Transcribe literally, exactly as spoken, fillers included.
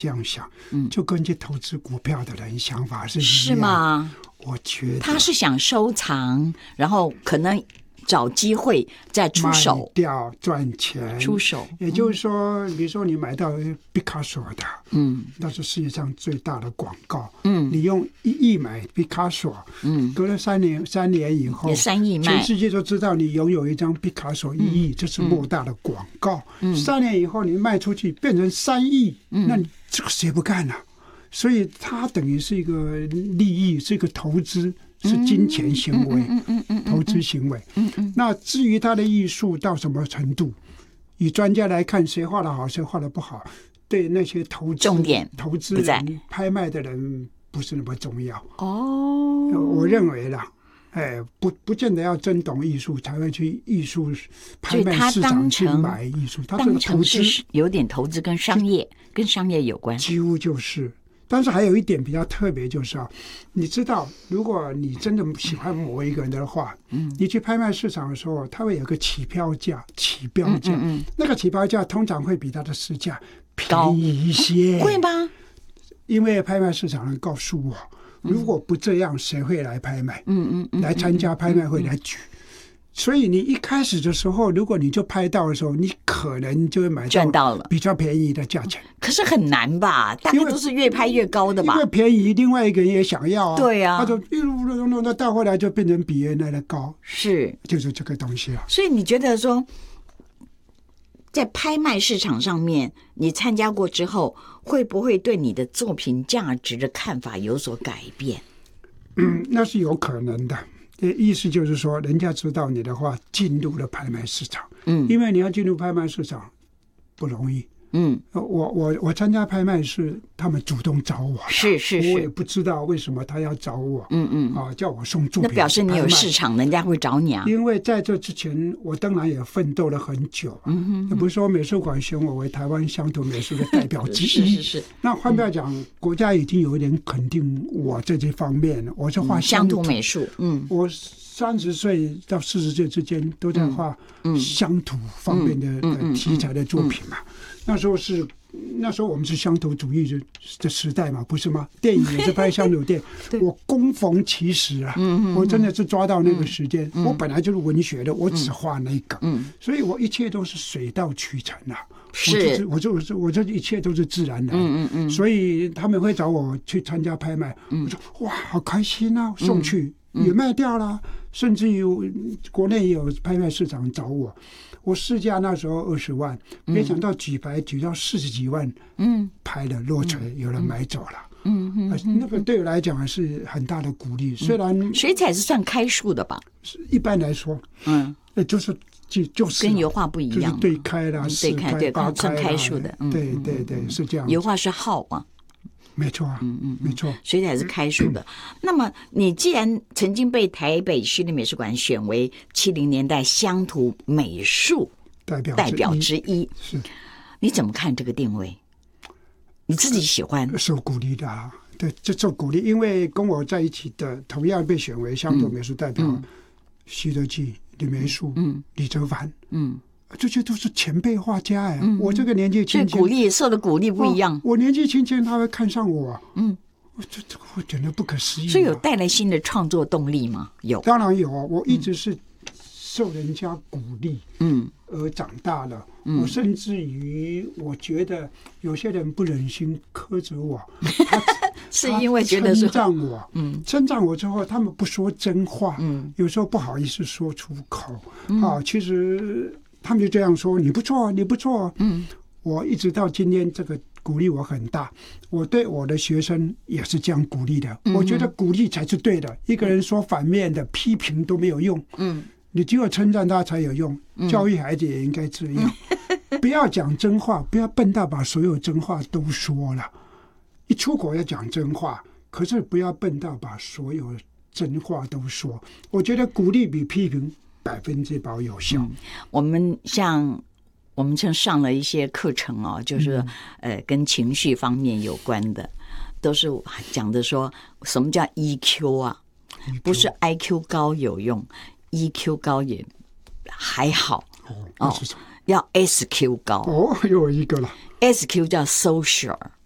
这样想，嗯，就跟去投资股票的人想法是一样。 是吗？ 我觉得他是想收藏，然后可能找机会再出手卖掉赚钱， 出手。 也就是说，嗯、比如说你买到毕卡索的，嗯，那是世界上最大的广告，嗯，你用一亿买毕卡索，嗯，隔了三年，三年以后， 也三亿卖， 全世界都知道你拥有一张毕卡索一亿，嗯、这是莫大的广告。嗯，三年以后你卖出去变成三亿，嗯，那你这个谁不干呢、啊？所以它等于是一个利益，是一个投资。是金钱行为，嗯嗯嗯、投资行为。嗯嗯、那至于他的艺术到什么程度，以专家来看，谁画的好，谁画的不好，对那些投资重点投资人、拍卖的人不是那么重要。哦，我认为啦，哎，不不见得要真懂艺术才会去艺术拍卖市场去买艺术，它是投资， 有点投资跟商业跟商业有关， 几乎就是。但是还有一点比较特别，就是啊，你知道，如果你真的喜欢某一个人的话，嗯，你去拍卖市场的时候，它会有个起标价，起标价，嗯嗯、那个起标价通常会比它的市价便宜一些， 会吗？ 因为拍卖市场人告诉我，如果不这样，谁会来拍卖？嗯嗯嗯，来参加拍卖会来举。所以你一开始的时候，如果你就拍到的时候，你可能就会买到比较便宜的价钱。 可是很难吧？大概都是越拍越高的吧？ 因为便宜，另外一个人也想要啊。 对啊， 他就一路弄弄，那到后来就变成比原来的高。 是， 就是这个东西啊。 所以你觉得说，在拍卖市场上面，你参加过之后，会不会对你的作品价值的看法有所改变？ 嗯，那是有可能的。意思就是说，人家知道你的话，进入了拍卖市场。嗯，因为你要进入拍卖市场不容易。嗯，我我我参加拍卖是他们主动找我， 是是是， 我也不知道为什么他要找我。嗯嗯，啊，叫我送作品， 那表示你有市场，人家会找你啊。 因为在这之前，我当然也奋斗了很久。嗯哼，也不是说美术馆选我为台湾乡土美术的代表之一。 是是是。 那换句话讲，嗯、国家已经有一点肯定我这些方面了。我是画乡土美术。嗯， 我三十岁到四十岁之间都在画乡土方面的、嗯嗯、题材的作品嘛。嗯嗯嗯那时候是，那时候我们是乡土主义的时代嘛，不是吗？电影也是拍乡土电影，我恭逢其时啊，嗯、我真的是抓到那个时间。嗯、我本来就是文学的，我只画那个，嗯、所以我一切都是水到渠成啊。 是， 我就我就我这一切都是自然的。嗯嗯嗯。所以他们会找我去参加拍卖，嗯、我说哇，好开心啊，送去、嗯、也卖掉了，甚至于国内也有拍卖市场找我。我市价那时候二十万，没想到举牌举到四十几万，嗯，拍了落锤，有人买走了，嗯嗯、呃，那个对我来讲是很大的鼓励。虽然水彩是算开数的吧， 一般来说，嗯，就是就就是跟油画不一样， 就是对开啦， 对开对八算开数的， 嗯、对对对，是这样。 油画是号嘛。 没错啊，嗯嗯，没错， 水彩是开数的。那么，你既然曾经被台北市立美术馆选为七零年代乡土美术代表代表之一， 是， 你怎么看这个定位？你自己喜欢？ 受鼓励的啊，对，这受鼓励，因为跟我在一起的同样被选为乡土美术代表，嗯、徐德记、李梅树、嗯、李泽藩，嗯。这些都是前辈画家哎，嗯、我这个年纪轻轻， 鼓励受的鼓励不一样。 我年纪轻轻，他会看上我，嗯，这这我觉得不可思议、啊。 所以有带来新的创作动力吗？有， 当然有啊。我一直是受人家鼓励，嗯，而长大了。嗯、我甚至于我觉得有些人不忍心苛责我，他是因为觉得称赞我，嗯，称赞我之后，他们不说真话，嗯，有时候不好意思说出口，嗯、啊，其实。他们就这样说，你不错，你不错。嗯，我一直到今天，这个鼓励我很大。我对我的学生也是这样鼓励的。嗯、我觉得鼓励才是对的。一个人说反面的批评都没有用。嗯，你只有称赞他才有用。嗯、教育孩子也应该这样，嗯、不要讲真话，不要笨到把所有真话都说了。一出口要讲真话，可是不要笨到把所有真话都说。我觉得鼓励比批评百分之百有效。嗯、 我们像我们曾上了一些课程哦，就是、嗯、呃跟情绪方面有关的，都是讲的说什么叫 E Q 啊？ E Q 不是 I Q 高有用 ，E Q 高也还好哦，哦要 S Q 高哦，又有一个了。 S Q 叫 social，